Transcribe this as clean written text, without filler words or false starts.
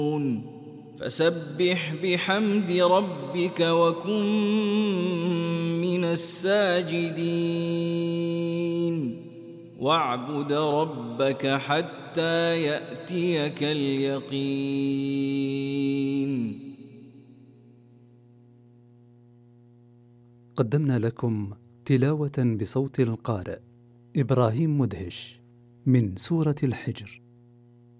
فسبح بحمد ربك وكن من الساجدين واعبد ربك حتى يأتيك اليقين. قدمنا لكم تلاوة بصوت القارئ إبراهيم مدهش من سورة الحجر.